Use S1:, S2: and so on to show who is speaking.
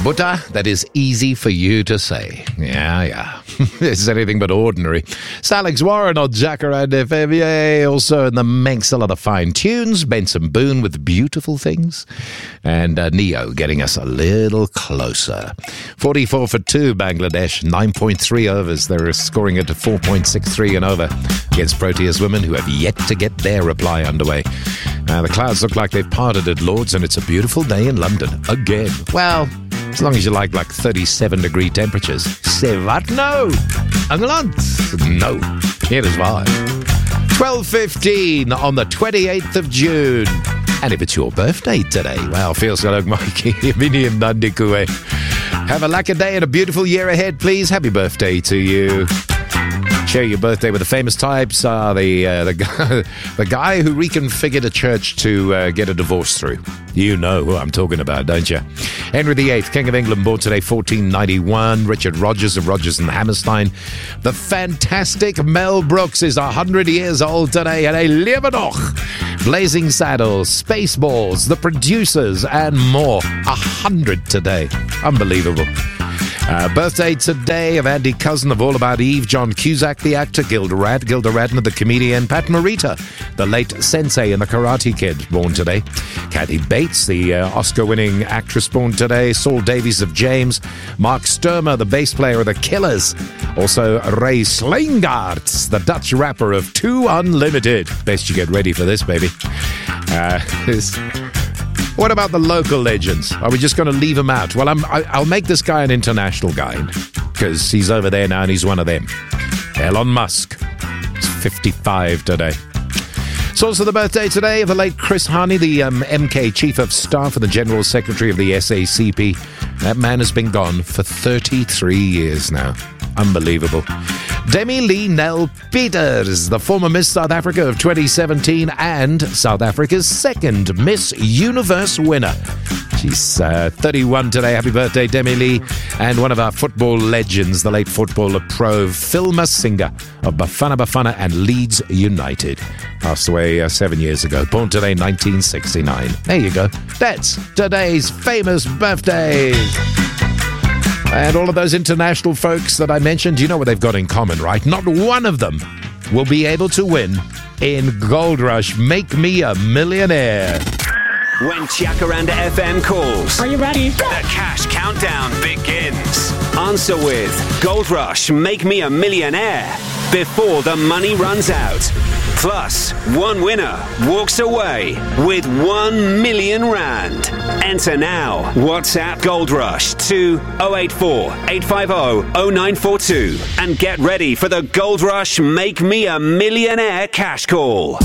S1: Buddha, that is easy for you to say. Yeah. It's anything but ordinary. It's Alex Warren on Jacaranda FM. Yay. Also in the Manx, a lot of fine tunes. Benson Boone with Beautiful Things. And Neo getting us a little closer. 44 for 2, Bangladesh. 9.3 overs. They're scoring it to 4.63 and over against Proteas women who have yet to get their reply underway. The clouds look like they've parted at Lord's, and it's a beautiful day in London again. Well, as long as you like 37-degree temperatures. No. England? No. Here is why. 12:15 on the 28th of June. And if it's your birthday today, well, feels like Mikey. Have a lucky day and a beautiful year ahead, please. Happy birthday to you. Share your birthday with the famous types. The guy who reconfigured a church to get a divorce through. You know who I'm talking about, don't you? Henry VIII, King of England, born today, 1491. Richard Rogers of Rogers and Hammerstein. The fantastic Mel Brooks is 100 years old today, and a leven nog. Blazing Saddles, Spaceballs, The Producers, and more. 100 today. Unbelievable. Birthday today of Andy Cousin of All About Eve, John Cusack, the actor, Gilda Radner, the comedian, Pat Morita, the late Sensei in The Karate Kid, born today. Kathy Bates, the Oscar-winning actress, born today. Saul Davies of James. Mark Sturmer, the bass player of The Killers. Also, Ray Slingaerts, the Dutch rapper of Two Unlimited. Best you get ready for this, baby. What about the local legends? Are we just going to leave them out? Well, I'll make this guy an international guy because he's over there now and he's one of them. Elon Musk. He's 55 today. It's also the birthday today of the late Chris Hani, the MK Chief of Staff and the General Secretary of the SACP. That man has been gone for 33 years now. Unbelievable. Demi Lee Nell Peters, the former Miss South Africa of 2017 and South Africa's second Miss Universe winner. She's 31 today. Happy birthday, Demi Lee. And one of our football legends, the late footballer pro Phil Masinga of Bafana Bafana and Leeds United. Passed away 7 years ago. Born today, 1969. There you go. That's today's famous birthdays. And all of those international folks that I mentioned, you know what they've got in common, right? Not one of them will be able to win in Gold Rush Make Me a Millionaire.
S2: When Jacaranda FM calls.
S3: Are you ready?
S2: The cash countdown begins. Answer with Gold Rush Make Me a Millionaire before the money runs out. Plus, one winner walks away with 1 million rand. Enter now. WhatsApp Gold Rush to 084 850 0942 and get ready for the Gold Rush Make Me a Millionaire cash call.